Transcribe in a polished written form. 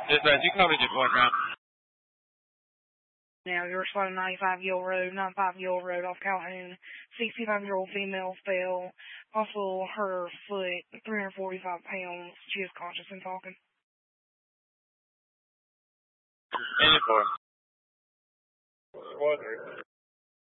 Dispatch, you called Agent what now? Now, you're responding 95 Gill Road, 95 Gill Road off Calhoun. 65-year-old female fell. Also, her foot, 345 pounds. She is conscious and talking. And for?